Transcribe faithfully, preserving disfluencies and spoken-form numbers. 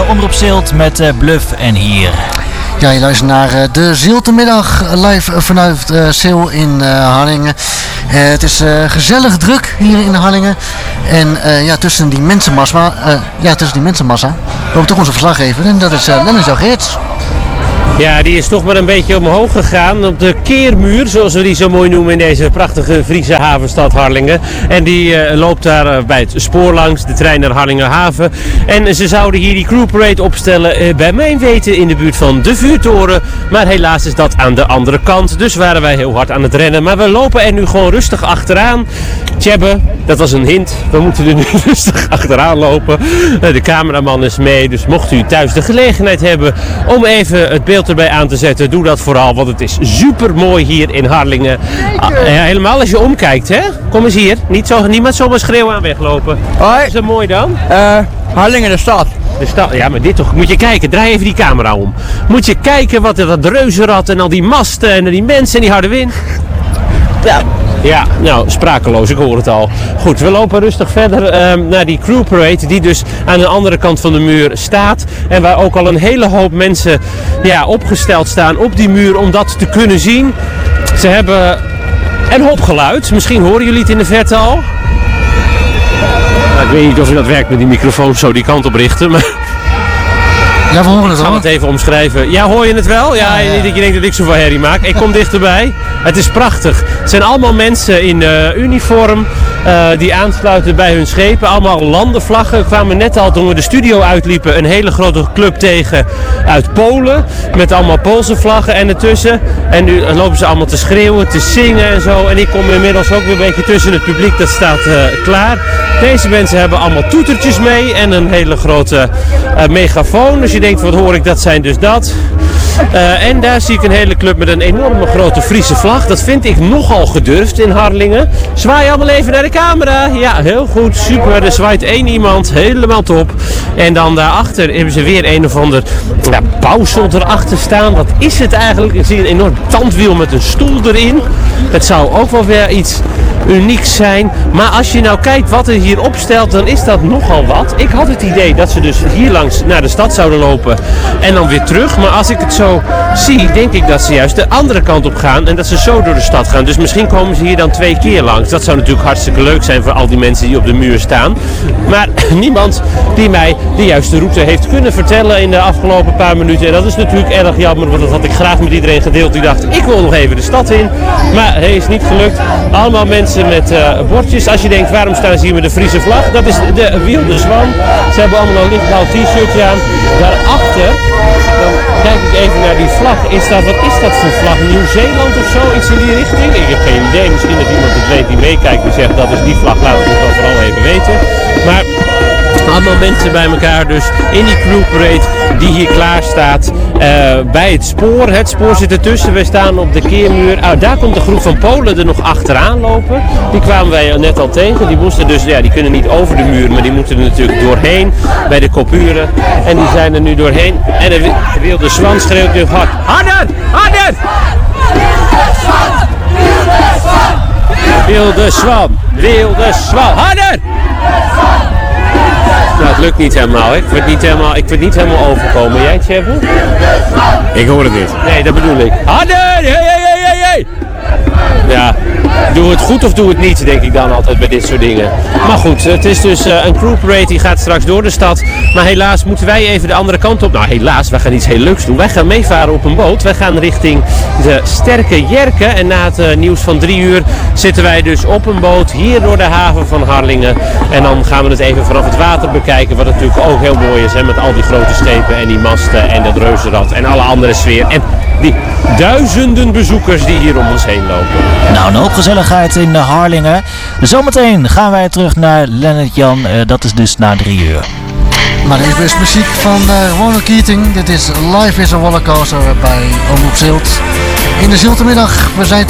Omroep Zilt met uh, Bluff en hier. Ja, je luistert naar uh, de Ziltemiddag live vanuit uh, Zil in uh, Harlingen. Uh, het is uh, gezellig druk hier in Harlingen. En uh, ja, tussen die mensenmassa, uh, ja, tussen die mensenmassa loopt toch onze verslaggever en dat is uh, Lennart Jan Geerts. Ja, die is toch maar een beetje omhoog gegaan op de keermuur, zoals we die zo mooi noemen in deze prachtige Friese havenstad Harlingen. En die uh, loopt daar uh, bij het spoor langs, de trein naar Harlingerhaven. En ze zouden hier die crew parade opstellen, uh, bij mijn weten in de buurt van de vuurtoren. Maar helaas is dat aan de andere kant, dus waren wij heel hard aan het rennen. Maar we lopen er nu gewoon rustig achteraan. Tjebbe, dat was een hint, we moeten er nu rustig achteraan lopen. Uh, de cameraman is mee, dus mocht u thuis de gelegenheid hebben om even het beeld erbij aan te zetten, doe dat vooral, want het is super mooi hier in Harlingen. Ah, ja, helemaal als je omkijkt, hè? Kom eens hier, niet zo, niemand zomaar schreeuwen aan weglopen. Hoi. Is dat mooi dan? Uh, Harlingen, de stad. De stad. Ja, maar dit toch, moet je kijken, draai even die camera om. Moet je kijken wat dat reuzenrad en al die masten en die mensen en die harde wind. Ja. Ja, nou, sprakeloos, ik hoor het al. Goed, we lopen rustig verder uh, naar die crew parade, die dus aan de andere kant van de muur staat. En waar ook al een hele hoop mensen ja, opgesteld staan op die muur om dat te kunnen zien. Ze hebben een hoop geluid, misschien horen jullie het in de verte al. Nou, ik weet niet of dat werkt met die microfoon zo die kant op richten, maar... Ja, we horen het Ik ga hoor. het even omschrijven. Ja, hoor je het wel? Ja, ja, ja. niet dat je denkt dat ik zoveel herrie maak. Ik kom dichterbij. Het is prachtig. Het zijn allemaal mensen in uh, uniform uh, die aansluiten bij hun schepen. Allemaal landenvlaggen. We kwamen net al toen we de studio uitliepen een hele grote club tegen uit Polen. Met allemaal Poolse vlaggen en ertussen. En nu lopen ze allemaal te schreeuwen, te zingen en zo. En ik kom inmiddels ook weer een beetje tussen het publiek. Dat staat uh, klaar. Deze mensen hebben allemaal toetertjes mee en een hele grote uh, megafoon. Dus je denkt, wat hoor ik, dat zijn dus dat. Uh, en daar zie ik een hele club met een enorme grote Friese vlag. Dat vind ik nogal gedurfd in Harlingen. Zwaai allemaal even naar de camera. Ja, heel goed, super. Er zwaait één iemand, helemaal top. En dan daarachter hebben ze weer een of ander ja, bouwsel erachter staan. Wat is het eigenlijk? Ik zie een enorm tandwiel met een stoel erin. Het zou ook wel weer iets unieks zijn. Maar als je nou kijkt wat er hier opstelt, dan is dat nogal wat. Ik had het idee dat ze dus hier langs naar de stad zouden lopen en dan weer terug. Maar als ik het zo zie, denk ik dat ze juist de andere kant op gaan en dat ze zo door de stad gaan. Dus misschien komen ze hier dan twee keer langs. Dat zou natuurlijk hartstikke leuk zijn voor al die mensen die op de muur staan. Maar niemand die mij de juiste route heeft kunnen vertellen in de afgelopen paar minuten. En dat is natuurlijk erg jammer, want dat had ik graag met iedereen gedeeld die dacht, ik wil nog even de stad in. Maar het is niet gelukt. Allemaal mensen met uh, bordjes. Als je denkt, waarom staan ze hier met de Friese vlag? Dat is de Wilde Zwan. Ze hebben allemaal een lichtblauw t-shirtje aan. Daarachter, dan kijk ik even naar die vlag. Is dat, wat is dat voor vlag? Nieuw-Zeeland of zo? Iets in die richting? Ik heb geen idee. Misschien dat iemand het weet die meekijkt en zegt, dat is die vlag. Laat het dan vooral even weten. Maar allemaal mensen bij elkaar dus in die crew parade die hier klaar staat uh, bij het spoor. Het spoor zit ertussen. We staan op de keermuur. Ah, daar komt de groep van Polen er nog achteraan lopen. Die kwamen wij net al tegen. Die moesten dus, ja, die kunnen niet over de muur, maar die moeten er natuurlijk doorheen bij de kopuren. En die zijn er nu doorheen. En de Wilde Zwan schreeuwt nu hard. Harder! Harder! Wilde Zwan! Wilde Zwan! Harder! Nou, het lukt niet helemaal. Ik word niet helemaal, ik word niet helemaal overkomen. Jij, Tjebbe? Ik hoor het niet. Nee, dat bedoel ik. Harder! Hey, hey, hey, hey, hey! Ja, doe het goed of doe het niet, denk ik dan altijd bij dit soort dingen. Maar goed, het is dus uh, een crew parade die gaat straks door de stad. Maar helaas moeten wij even de andere kant op. Nou, helaas, wij gaan iets heel leuks doen. Wij gaan meevaren op een boot. Wij gaan richting de Sterke Jerken. En na het uh, nieuws van drie uur zitten wij dus op een boot hier door de haven van Harlingen. En dan gaan we het even vanaf het water bekijken. Wat natuurlijk ook heel mooi is, hè, met al die grote schepen en die masten en dat reuzenrad en alle andere sfeer. En die duizenden bezoekers die hier om ons heen lopen. Nou, een hoop gezelligheid in Harlingen. Zometeen gaan wij terug naar Lennart Jan. Uh, dat is dus na drie uur. Maar even is muziek van uh, Ronald Keating. Dit is Life is a Rollercoaster bij Omroep Zilt. In de Ziltemiddag, we zijn